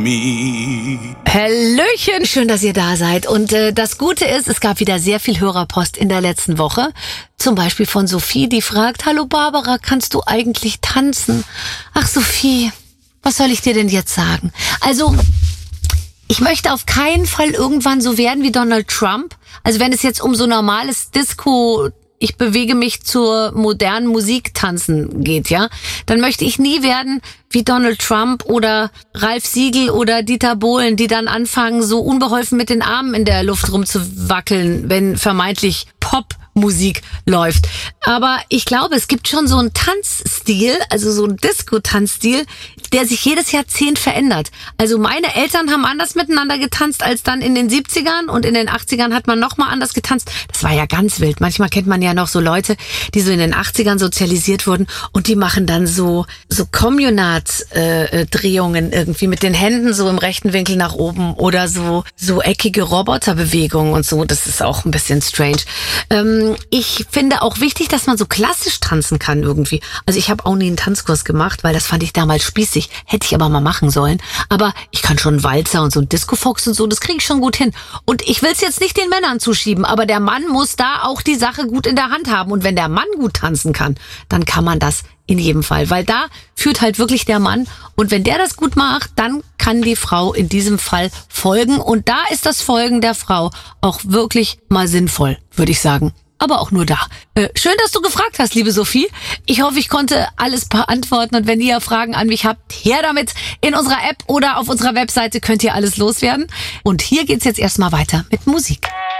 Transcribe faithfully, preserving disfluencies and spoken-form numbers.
me. Hallöchen, schön, dass ihr da seid. Und äh, das Gute ist, es gab wieder sehr viel Hörerpost in der letzten Woche. Zum Beispiel von Sophie, die fragt, hallo Barbara, kannst du eigentlich tanzen? Ach Sophie, was soll ich dir denn jetzt sagen? Also, ich möchte auf keinen Fall irgendwann so werden wie Donald Trump. Also wenn es jetzt um so normales Disco, ich bewege mich zur modernen Musik tanzen geht, ja, dann möchte ich nie werden wie Donald Trump oder Ralf Siegel oder Dieter Bohlen, die dann anfangen, so unbeholfen mit den Armen in der Luft rumzuwackeln, wenn vermeintlich Popmusik läuft. Aber ich glaube, es gibt schon so einen Tanzstil, also so einen Disco-Tanzstil, der sich jedes Jahrzehnt verändert. Also meine Eltern haben anders miteinander getanzt als dann in den siebzigern und in den achtzigern hat man nochmal anders getanzt. Das war ja ganz wild. Manchmal kennt man ja noch so Leute, die so in den achtzigern sozialisiert wurden und die machen dann so so Communard-Drehungen irgendwie mit den Händen so im rechten Winkel nach oben oder so so eckige Roboterbewegungen und so. Das ist auch ein bisschen strange. Ähm, ich finde auch wichtig, dass man so klassisch tanzen kann irgendwie. Also ich habe auch nie einen Tanzkurs gemacht, weil das fand ich damals spießig. Hätte ich aber mal machen sollen. Aber ich kann schon Walzer und so ein Disco-Fox und so, das kriege ich schon gut hin. Und ich will es jetzt nicht den Männern zuschieben, aber der Mann muss da auch die Sache gut in der Hand haben. Und wenn der Mann gut tanzen kann, dann kann man das in jedem Fall. Weil da führt halt wirklich der Mann. Und wenn der das gut macht, dann kann die Frau in diesem Fall folgen. Und da ist das Folgen der Frau auch wirklich mal sinnvoll, würde ich sagen. Aber auch nur da. Äh, schön, dass du gefragt hast, liebe Sophie. Ich hoffe, ich konnte alles beantworten. Und wenn ihr Fragen an mich habt, her damit. In unserer App oder auf unserer Webseite könnt ihr alles loswerden. Und hier geht's jetzt erstmal weiter mit Musik.